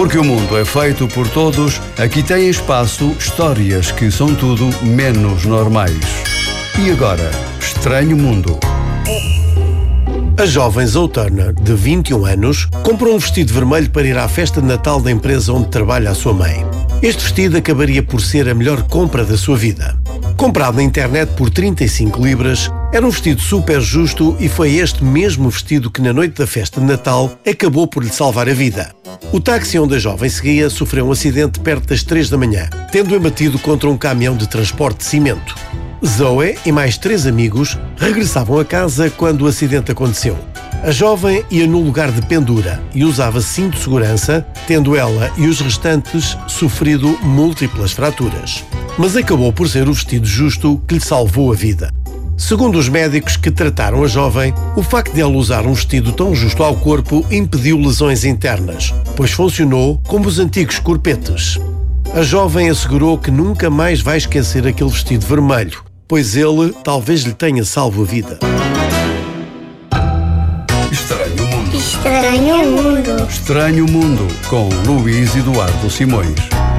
Porque o mundo é feito por todos, aqui tem espaço histórias que são tudo menos normais. E agora, Estranho Mundo. A jovem Zoe Turner, de 21 anos, comprou um vestido vermelho para ir à festa de Natal da empresa onde trabalha a sua mãe. Este vestido acabaria por ser a melhor compra da sua vida. Comprado na internet por 35 libras, era um vestido super justo e foi este mesmo vestido que na noite da festa de Natal acabou por lhe salvar a vida. O táxi onde a jovem seguia sofreu um acidente perto das 3 da manhã, tendo embatido contra um caminhão de transporte de cimento. Zoe e mais 3 amigos regressavam a casa quando o acidente aconteceu. A jovem ia no lugar de pendura e usava cinto de segurança, tendo ela e os restantes sofrido múltiplas fraturas. Mas acabou por ser o vestido justo que lhe salvou a vida. Segundo os médicos que trataram a jovem, o facto de ela usar um vestido tão justo ao corpo impediu lesões internas, pois funcionou como os antigos corpetes. A jovem assegurou que nunca mais vai esquecer aquele vestido vermelho, pois ele talvez lhe tenha salvo a vida. Estranho Mundo. Estranho Mundo. Estranho Mundo, com Luís Eduardo Simões.